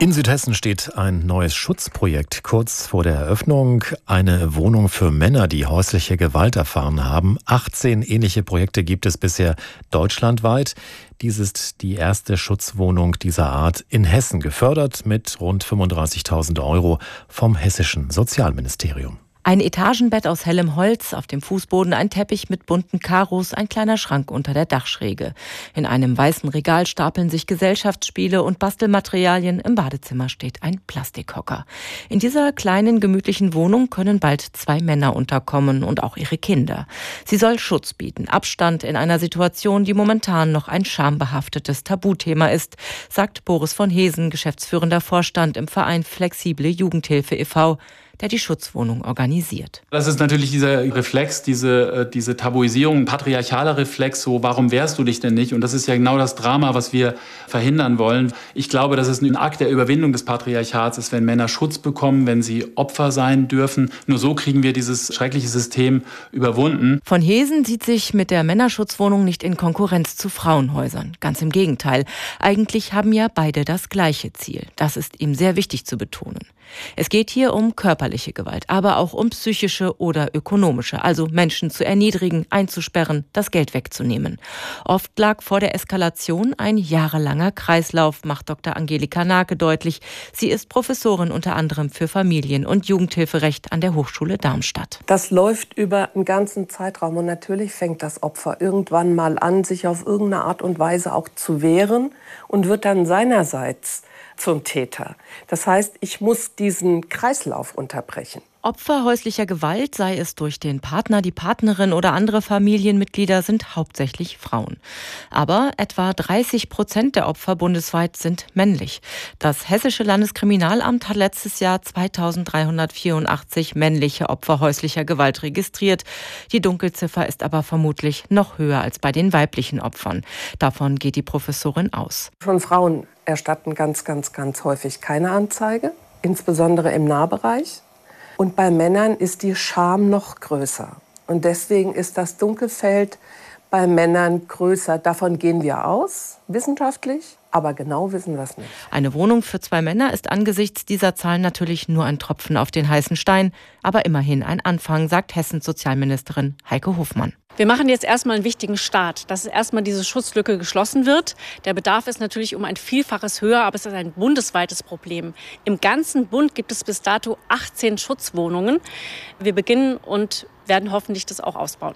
In Südhessen steht ein neues Schutzprojekt kurz vor der Eröffnung. Eine Wohnung für Männer, die häusliche Gewalt erfahren haben. 18 ähnliche Projekte gibt es bisher deutschlandweit. Dies ist die erste Schutzwohnung dieser Art in Hessen, gefördert mit rund 35.000 € vom hessischen Sozialministerium. Ein Etagenbett aus hellem Holz, auf dem Fußboden ein Teppich mit bunten Karos, ein kleiner Schrank unter der Dachschräge. In einem weißen Regal stapeln sich Gesellschaftsspiele und Bastelmaterialien. Im Badezimmer steht ein Plastikhocker. In dieser kleinen, gemütlichen Wohnung können bald 2 Männer unterkommen und auch ihre Kinder. Sie soll Schutz bieten, Abstand in einer Situation, die momentan noch ein schambehaftetes Tabuthema ist, sagt Boris von Hesen, geschäftsführender Vorstand im Verein Flexible Jugendhilfe e.V., der die Schutzwohnung organisiert. Das ist natürlich dieser Reflex, diese Tabuisierung, ein patriarchaler Reflex, so warum wehrst du dich denn nicht? Und das ist ja genau das Drama, was wir verhindern wollen. Ich glaube, dass es ein Akt der Überwindung des Patriarchats ist, wenn Männer Schutz bekommen, wenn sie Opfer sein dürfen. Nur so kriegen wir dieses schreckliche System überwunden. Von Hesen sieht sich mit der Männerschutzwohnung nicht in Konkurrenz zu Frauenhäusern. Ganz im Gegenteil. Eigentlich haben ja beide das gleiche Ziel. Das ist ihm sehr wichtig zu betonen. Es geht hier um körperliche Gewalt, aber auch um psychische oder ökonomische, also Menschen zu erniedrigen, einzusperren, das Geld wegzunehmen. Oft lag vor der Eskalation ein jahrelanger Kreislauf, macht Dr. Angelika Nake deutlich. Sie ist Professorin unter anderem für Familien- und Jugendhilferecht an der Hochschule Darmstadt. Das läuft über einen ganzen Zeitraum und natürlich fängt das Opfer irgendwann mal an, sich auf irgendeine Art und Weise auch zu wehren und wird dann seinerseits zum Täter. Das heißt, ich muss diesen Kreislauf unterbrechen. Opfer häuslicher Gewalt, sei es durch den Partner, die Partnerin oder andere Familienmitglieder, sind hauptsächlich Frauen. Aber etwa 30% der Opfer bundesweit sind männlich. Das Hessische Landeskriminalamt hat letztes Jahr 2.384 männliche Opfer häuslicher Gewalt registriert. Die Dunkelziffer ist aber vermutlich noch höher als bei den weiblichen Opfern. Davon geht die Professorin aus. Schon Frauen erstatten ganz häufig keine Anzeige, insbesondere im Nahbereich. Und bei Männern ist die Scham noch größer. Und deswegen ist das Dunkelfeld bei Männern größer. Davon gehen wir aus, wissenschaftlich. Aber genau wissen wir es nicht. Eine Wohnung für 2 Männer ist angesichts dieser Zahlen natürlich nur ein Tropfen auf den heißen Stein. Aber immerhin ein Anfang, sagt Hessens Sozialministerin Heike Hofmann. Wir machen jetzt erstmal einen wichtigen Start, dass erstmal diese Schutzlücke geschlossen wird. Der Bedarf ist natürlich um ein Vielfaches höher, aber es ist ein bundesweites Problem. Im ganzen Bund gibt es bis dato 18 Schutzwohnungen. Wir beginnen und werden hoffentlich das auch ausbauen.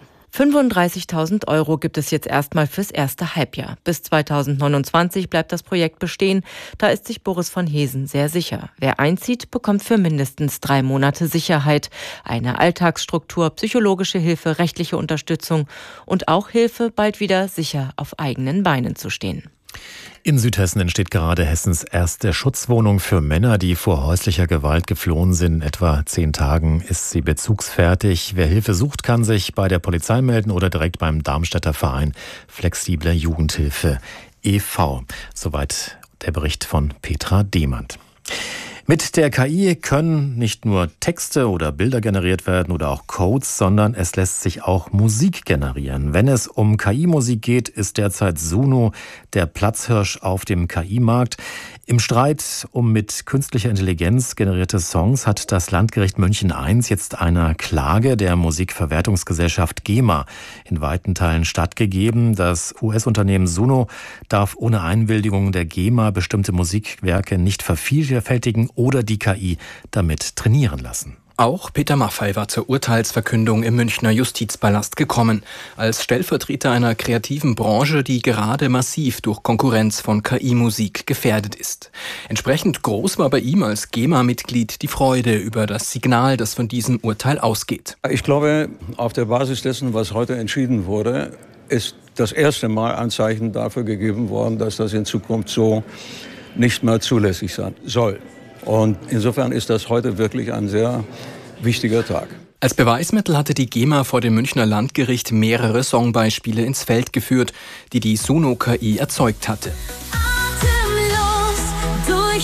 35.000 € gibt es jetzt erstmal fürs erste Halbjahr. Bis 2029 bleibt das Projekt bestehen. Da ist sich Boris von Hesen sehr sicher. Wer einzieht, bekommt für mindestens 3 Monate Sicherheit. Eine Alltagsstruktur, psychologische Hilfe, rechtliche Unterstützung und auch Hilfe, bald wieder sicher auf eigenen Beinen zu stehen. In Südhessen entsteht gerade Hessens erste Schutzwohnung für Männer, die vor häuslicher Gewalt geflohen sind. In etwa 10 Tagen ist sie bezugsfertig. Wer Hilfe sucht, kann sich bei der Polizei melden oder direkt beim Darmstädter Verein Flexible Jugendhilfe e.V. Soweit der Bericht von Petra Demand. Mit der KI können nicht nur Texte oder Bilder generiert werden oder auch Codes, sondern es lässt sich auch Musik generieren. Wenn es um KI-Musik geht, ist derzeit Suno der Platzhirsch auf dem KI-Markt. Im Streit um mit künstlicher Intelligenz generierte Songs hat das Landgericht München I jetzt einer Klage der Musikverwertungsgesellschaft GEMA in weiten Teilen stattgegeben. Das US-Unternehmen Suno darf ohne Einwilligung der GEMA bestimmte Musikwerke nicht vervielfältigen oder die KI damit trainieren lassen. Auch Peter Maffay war zur Urteilsverkündung im Münchner Justizpalast gekommen, als Stellvertreter einer kreativen Branche, die gerade massiv durch Konkurrenz von KI-Musik gefährdet ist. Entsprechend groß war bei ihm als GEMA-Mitglied die Freude über das Signal, das von diesem Urteil ausgeht. Ich glaube, auf der Basis dessen, was heute entschieden wurde, ist das erste Mal ein Zeichen dafür gegeben worden, dass das in Zukunft so nicht mehr zulässig sein soll. Und insofern ist das heute wirklich ein sehr wichtiger Tag. Als Beweismittel hatte die GEMA vor dem Münchner Landgericht mehrere Songbeispiele ins Feld geführt, die die Suno-KI erzeugt hatte. Atemlos durch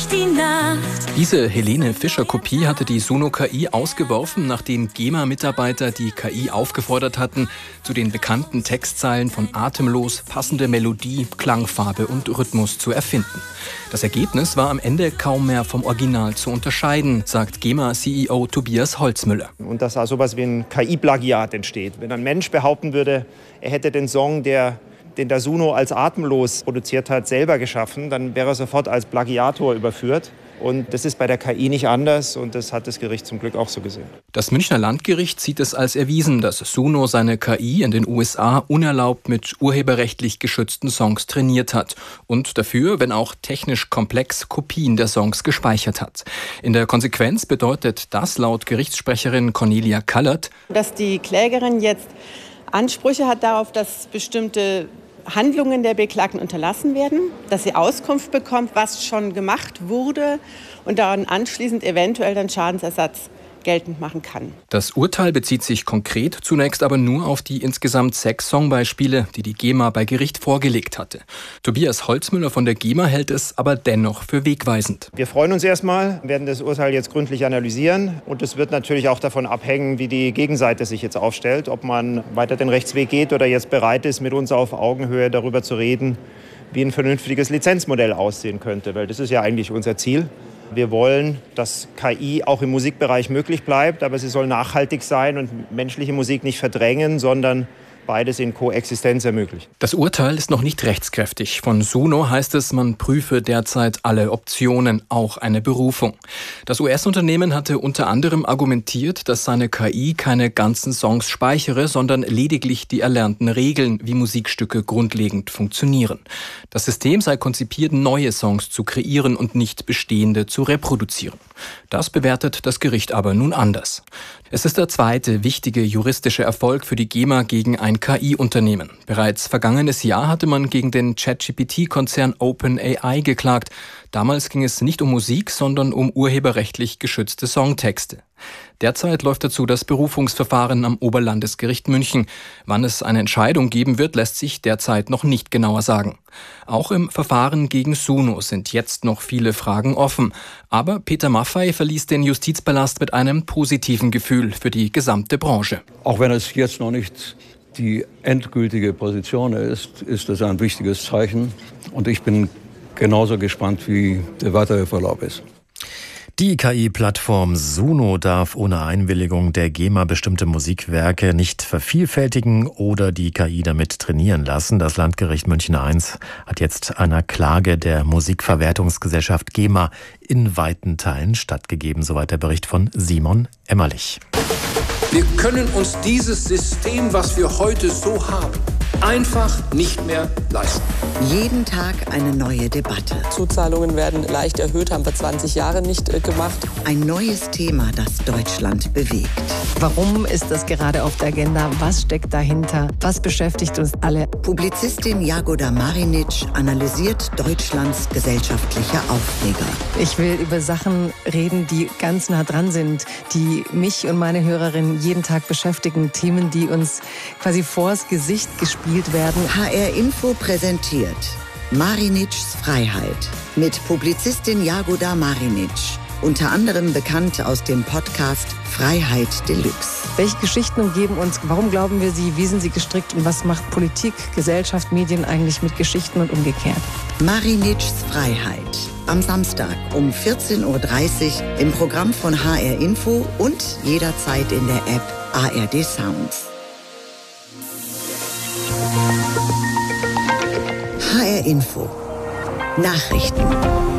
durch die Nacht. Diese Helene Fischer-Kopie hatte die Suno KI ausgeworfen, nachdem GEMA-Mitarbeiter die KI aufgefordert hatten, zu den bekannten Textzeilen von Atemlos passende Melodie, Klangfarbe und Rhythmus zu erfinden. Das Ergebnis war am Ende kaum mehr vom Original zu unterscheiden, sagt GEMA-CEO Tobias Holzmüller. Und dass da sowas wie ein KI-Plagiat entsteht. Wenn ein Mensch behaupten würde, er hätte den Song, den der Suno als Atemlos produziert hat, selber geschaffen, dann wäre er sofort als Plagiator überführt. Und das ist bei der KI nicht anders und das hat das Gericht zum Glück auch so gesehen. Das Münchner Landgericht sieht es als erwiesen, dass Suno seine KI in den USA unerlaubt mit urheberrechtlich geschützten Songs trainiert hat und dafür, wenn auch technisch komplex, Kopien der Songs gespeichert hat. In der Konsequenz bedeutet das laut Gerichtssprecherin Cornelia Kallert, dass die Klägerin jetzt Ansprüche hat darauf, dass bestimmte Handlungen der Beklagten unterlassen werden, dass sie Auskunft bekommt, was schon gemacht wurde und dann anschließend eventuell dann Schadensersatz geltend machen kann. Das Urteil bezieht sich konkret zunächst aber nur auf die insgesamt 6 Songbeispiele, die die GEMA bei Gericht vorgelegt hatte. Tobias Holzmüller von der GEMA hält es aber dennoch für wegweisend. Wir freuen uns erstmal, werden das Urteil jetzt gründlich analysieren und es wird natürlich auch davon abhängen, wie die Gegenseite sich jetzt aufstellt, ob man weiter den Rechtsweg geht oder jetzt bereit ist, mit uns auf Augenhöhe darüber zu reden, wie ein vernünftiges Lizenzmodell aussehen könnte, weil das ist ja eigentlich unser Ziel. Wir wollen, dass KI auch im Musikbereich möglich bleibt, aber sie soll nachhaltig sein und menschliche Musik nicht verdrängen, sondern beides in Koexistenz ermöglichen. Das Urteil ist noch nicht rechtskräftig. Von Suno heißt es, man prüfe derzeit alle Optionen, auch eine Berufung. Das US-Unternehmen hatte unter anderem argumentiert, dass seine KI keine ganzen Songs speichere, sondern lediglich die erlernten Regeln, wie Musikstücke grundlegend funktionieren. Das System sei konzipiert, neue Songs zu kreieren und nicht bestehende zu reproduzieren. Das bewertet das Gericht aber nun anders. Es ist der zweite wichtige juristische Erfolg für die GEMA gegen ein KI-Unternehmen. Bereits vergangenes Jahr hatte man gegen den ChatGPT-Konzern OpenAI geklagt. Damals ging es nicht um Musik, sondern um urheberrechtlich geschützte Songtexte. Derzeit läuft dazu das Berufungsverfahren am Oberlandesgericht München. Wann es eine Entscheidung geben wird, lässt sich derzeit noch nicht genauer sagen. Auch im Verfahren gegen Suno sind jetzt noch viele Fragen offen. Aber Peter Maffay verließ den Justizpalast mit einem positiven Gefühl für die gesamte Branche. Auch wenn es jetzt noch nicht die endgültige Position ist, ist das ein wichtiges Zeichen. Und ich bin genauso gespannt, wie der weitere Verlauf ist. Die KI-Plattform Suno darf ohne Einwilligung der GEMA bestimmte Musikwerke nicht vervielfältigen oder die KI damit trainieren lassen. Das Landgericht München I hat jetzt einer Klage der Musikverwertungsgesellschaft GEMA in weiten Teilen stattgegeben. Soweit der Bericht von Simon Emmerlich. Wir können uns dieses System, was wir heute so haben, einfach nicht mehr leisten. Jeden Tag eine neue Debatte. Zuzahlungen werden leicht erhöht, haben wir 20 Jahre nicht gemacht. Ein neues Thema, das Deutschland bewegt. Warum ist das gerade auf der Agenda? Was steckt dahinter? Was beschäftigt uns alle? Publizistin Jagoda Marinic analysiert Deutschlands gesellschaftliche Aufreger. Ich will über Sachen reden, die ganz nah dran sind, die mich und meine Hörerinnen jeden Tag beschäftigen. Themen, die uns quasi vors Gesicht gespielt werden. HR Info präsentiert Marinics Freiheit mit Publizistin Jagoda Marinic. Unter anderem bekannt aus dem Podcast Freiheit Deluxe. Welche Geschichten umgeben uns? Warum glauben wir sie? Wie sind sie gestrickt? Und was macht Politik, Gesellschaft, Medien eigentlich mit Geschichten und umgekehrt? Marinics Freiheit. Am Samstag um 14.30 Uhr im Programm von HR Info und jederzeit in der App ARD Sounds. HR Info. Nachrichten.